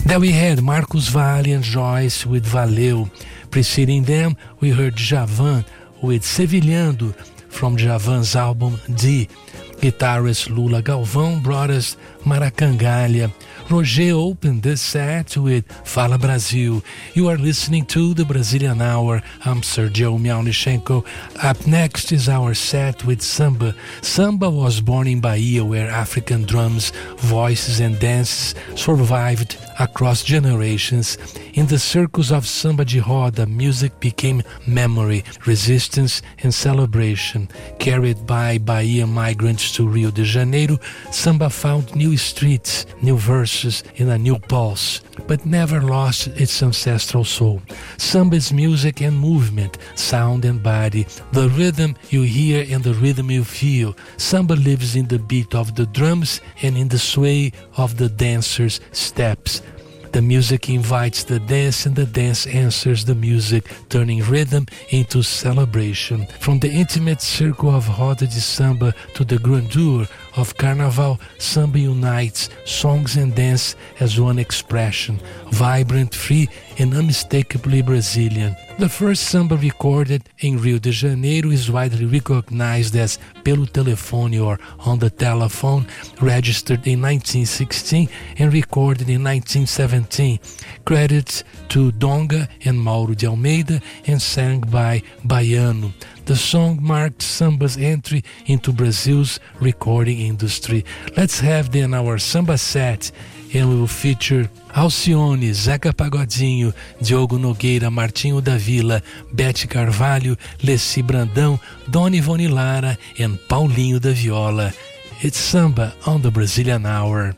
Then we had Marcos Valle and Joyce with Valeu. Preceding them, we heard Djavan with Sevilhando from Djavan's album D. Guitarist Lula Galvão brought us Maracangalha. Roger opened this set with Fala Brasil. You are listening to the Brazilian Hour. I'm Sergio Miaunichenko. Up next is our set with Samba. Samba was born in Bahia, where African drums, voices and dances survived across generations. In the circles of Samba de Roda, music became memory, resistance and celebration. Carried by Bahia migrants to Rio de Janeiro, Samba found new streets, new verses and a new pulse, but never lost its ancestral soul. Samba is music and movement, sound and body, the rhythm you hear and the rhythm you feel. Samba lives in the beat of the drums and in the sway of the dancers' steps. The music invites the dance and the dance answers the music, turning rhythm into celebration. From the intimate circle of Roda de Samba to the grandeur of Carnaval, Samba unites songs and dance as one expression, vibrant, free and unmistakably Brazilian. The first samba recorded in Rio de Janeiro is widely recognized as Pelo Telefone or On the Telephone, registered in 1916 and recorded in 1917. Credits to Donga and Mauro de Almeida and sang by Baiano. The song marked Samba's entry into Brazil's recording industry. Let's have then our Samba set, and we will feature Alcione, Zeca Pagodinho, Diogo Nogueira, Martinho da Vila, Bete Carvalho, Leci Brandão, Dona Ivone Lara and Paulinho da Viola. It's Samba on the Brazilian Hour.